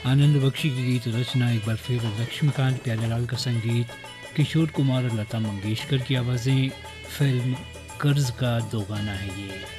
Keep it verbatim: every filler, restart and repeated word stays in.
आनंद बख्शी की गीत रचना एक बार फिर लक्ष्मीकांत प्यारेलाल का संगीत, किशोर कुमार और लता मंगेशकर की आवाज़ें। फिल्म कर्ज का दो गाना है ये।